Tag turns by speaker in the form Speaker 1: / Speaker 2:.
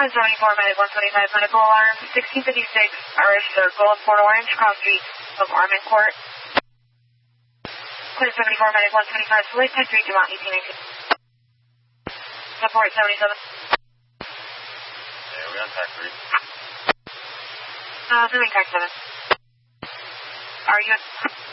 Speaker 1: 74 Medic 125 medical alarm, 1656 Irish Circle, Port Orange, cross street of Armand Court. Clear 74 Medic 125, select type 3 to Mount 1819. Support 77.
Speaker 2: Yeah, we're on tax 3.
Speaker 1: Doing tax 7. Are you...